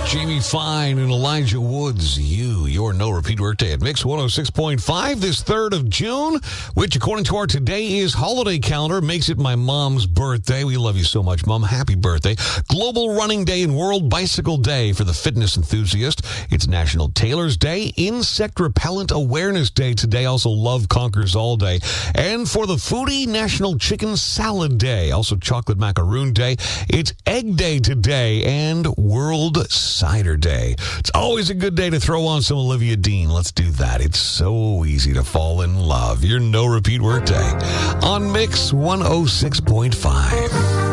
Jamie Fine and Elijah Woods, your no repeat workday at Mix 106.5 this 3rd of June, which according to our Today Is holiday calendar makes it my mom's birthday. We love you so much, Mom. Happy birthday. Global Running Day and World Bicycle Day for the fitness enthusiast. It's National Tailor's Day, Insect Repellent Awareness Day today. Also Love Conquers All Day. And for the foodie, National Chicken Salad Day. Also Chocolate Macaroon Day. It's Egg Day today and World Cider Day. It's always a good day to throw on some Olivia Dean. Let's do that. It's so easy to fall in love. Your no repeat workday on Mix 106.5.